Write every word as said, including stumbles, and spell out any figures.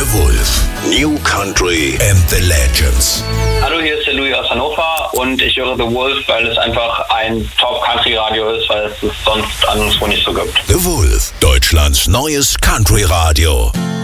The Wolf. New Country and the Legends. Hallo, hier ist der Louis aus Hannover und ich höre The Wolf, weil es einfach ein Top-Country-Radio ist, weil es es sonst anderswo nicht so gibt. The Wolf, Deutschlands neues Country-Radio.